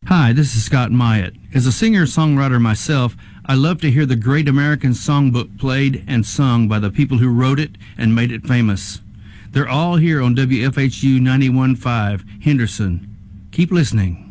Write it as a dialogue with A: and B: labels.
A: Hi, this is Scott Myatt. As a singer-songwriter myself, I love to hear the Great American Songbook played and sung by the people who wrote it and made it famous. They're all here on WFHU 91.5 Henderson. Keep listening.